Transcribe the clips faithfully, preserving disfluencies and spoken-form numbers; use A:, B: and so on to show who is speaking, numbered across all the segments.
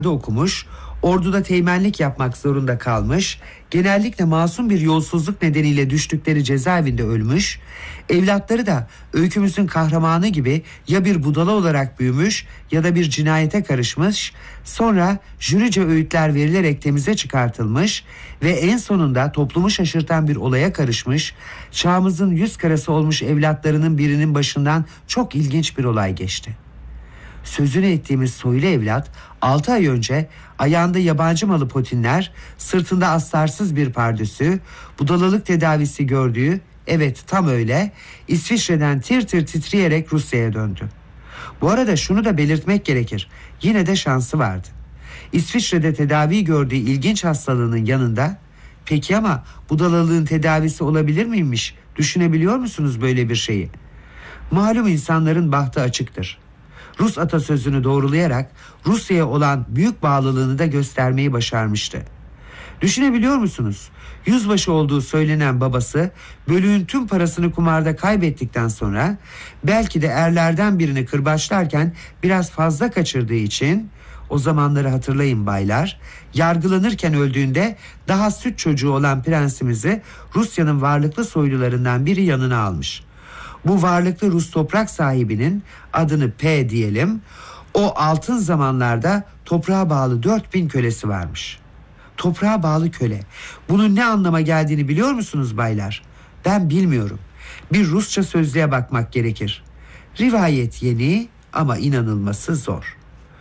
A: okumuş, orduda teğmenlik yapmak zorunda kalmış, genellikle masum bir yolsuzluk nedeniyle düştükleri cezaevinde ölmüş, evlatları da öykümüzün kahramanı gibi ya bir budala olarak büyümüş ya da bir cinayete karışmış, sonra jürice öğütler verilerek temize çıkartılmış ve en sonunda toplumu şaşırtan bir olaya karışmış, çağımızın yüz karası olmuş evlatlarının birinin başından çok ilginç bir olay geçti. Sözünü ettiğimiz soylu evlat altı ay önce ayağında yabancı malı potinler, sırtında astarsız bir pardösü, budalalık tedavisi gördüğü, evet tam öyle, İsviçre'den tir tir titreyerek Rusya'ya döndü. Bu arada şunu da belirtmek gerekir, yine de şansı vardı. İsviçre'de tedavi gördüğü ilginç hastalığının yanında, peki ama budalalığın tedavisi olabilir miymiş, düşünebiliyor musunuz böyle bir şeyi? Malum insanların bahtı açıktır. Rus atasözünü doğrulayarak Rusya'ya olan büyük bağlılığını da göstermeyi başarmıştı. Düşünebiliyor musunuz? Yüzbaşı olduğu söylenen babası bölüğün tüm parasını kumarda kaybettikten sonra belki de erlerden birini kırbaçlarken biraz fazla kaçırdığı için, o zamanları hatırlayın baylar, yargılanırken öldüğünde daha süt çocuğu olan prensimizi Rusya'nın varlıklı soylularından biri yanına almış. Bu varlıklı Rus toprak sahibinin adını P diyelim, o altın zamanlarda toprağa bağlı dört bin kölesi varmış. Toprağa bağlı köle. Bunun ne anlama geldiğini biliyor musunuz baylar? Ben bilmiyorum. Bir Rusça sözlüğe bakmak gerekir. Rivayet yeni ama inanılması zor.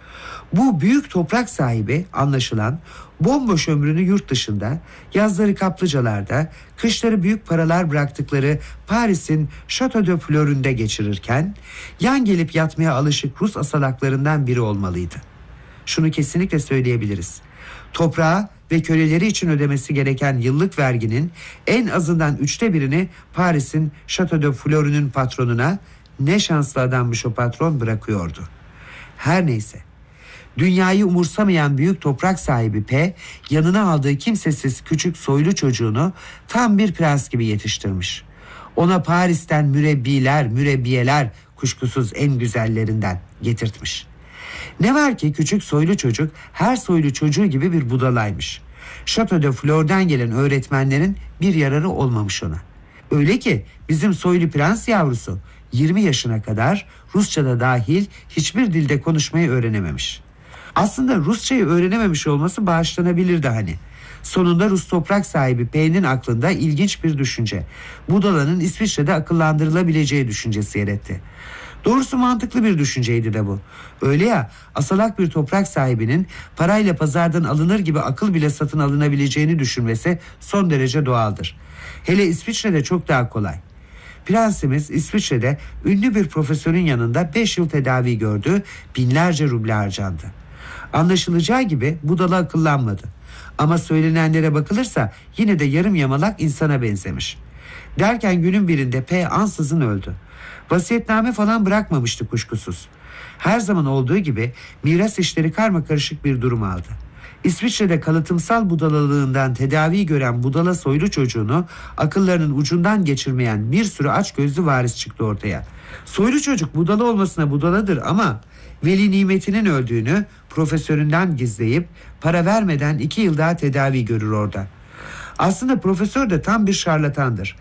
A: Bu büyük toprak sahibi anlaşılan bomboş ömrünü yurt dışında, yazları kaplıcalarda, kışları büyük paralar bıraktıkları Paris'in Château de Fleur'ünde geçirirken yan gelip yatmaya alışık Rus asalaklarından biri olmalıydı. Şunu kesinlikle söyleyebiliriz. Toprağa ve köleleri için ödemesi gereken yıllık verginin en azından üçte birini Paris'in Château de Fleur'ünün patronuna, ne şanslı adammış o patron, bırakıyordu. Her neyse. Dünyayı umursamayan büyük toprak sahibi P, yanına aldığı kimsesiz küçük soylu çocuğunu tam bir prens gibi yetiştirmiş. Ona Paris'ten mürebbiler, mürebbiyeler, kuşkusuz en güzellerinden getirtmiş. Ne var ki küçük soylu çocuk her soylu çocuğu gibi bir budalaymış. Château de Fleur'den gelen öğretmenlerin bir yararı olmamış ona. Öyle ki bizim soylu prens yavrusu yirmi yaşına kadar Rusça'da dahil hiçbir dilde konuşmayı öğrenememiş. Aslında Rusçayı öğrenememiş olması bağışlanabilirdi hani. Sonunda Rus toprak sahibi P'nin aklında ilginç bir düşünce. Budalanın İsviçre'de akıllandırılabileceği düşüncesi yer etti. Doğrusu mantıklı bir düşünceydi de bu. Öyle ya, asalak bir toprak sahibinin parayla pazardan alınır gibi akıl bile satın alınabileceğini düşünmesi son derece doğaldır. Hele İsviçre'de çok daha kolay. Prensimiz İsviçre'de ünlü bir profesörün yanında beş yıl tedavi gördü, binlerce ruble harcandı. Anlaşılacağı gibi budala akıllanmadı. Ama söylenenlere bakılırsa yine de yarım yamalak insana benzemiş. Derken günün birinde P ansızın öldü. Vasiyetname falan bırakmamıştı kuşkusuz. Her zaman olduğu gibi miras işleri karmakarışık bir durum aldı. İsviçre'de kalıtımsal budalalığından tedavi gören budala soylu çocuğunu akıllarının ucundan geçirmeyen bir sürü açgözlü varis çıktı ortaya. Soylu çocuk budala olmasına budaladır ama veli nimetinin öldüğünü profesöründen gizleyip para vermeden iki yıl daha tedavi görür orada. Aslında profesör de tam bir şarlatandır.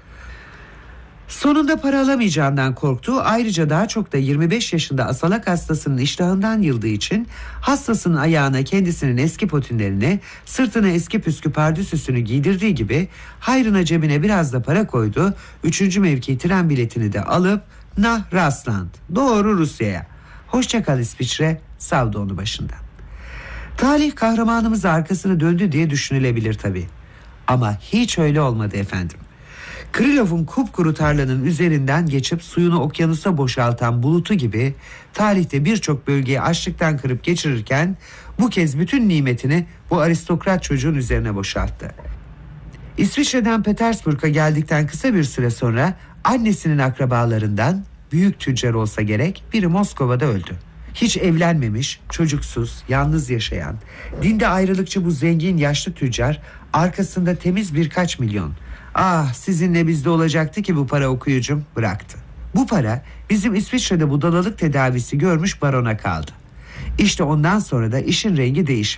A: Sonunda para alamayacağından korktu. Ayrıca daha çok da yirmi beş yaşında asalak hastasının iştahından yıldığı için hastasının ayağına kendisinin eski potinlerini, sırtına eski püskü pardüsüsünü giydirdiği gibi hayrına cebine biraz da para koydu. Üçüncü mevki tren biletini de alıp nah rastland doğru Rusya'ya. Hoşça kal İsviçre, savdu onu başından. Talih kahramanımız arkasını döndü diye düşünülebilir tabii. Ama hiç öyle olmadı efendim. Krilov'un kupkuru tarlanın üzerinden geçip suyunu okyanusa boşaltan bulutu gibi tarihte birçok bölgeyi açlıktan kırıp geçirirken bu kez bütün nimetini bu aristokrat çocuğun üzerine boşalttı. İsviçre'den Petersburg'a geldikten kısa bir süre sonra annesinin akrabalarından büyük tüccar olsa gerek biri Moskova'da öldü. Hiç evlenmemiş, çocuksuz, yalnız yaşayan, dinde ayrılıkçı bu zengin yaşlı tüccar arkasında temiz birkaç milyon, ah sizinle bizde olacaktı ki bu para okuyucum, bıraktı. Bu para bizim İsviçre'de budalalık tedavisi görmüş barona kaldı. İşte ondan sonra da işin rengi değişiyor.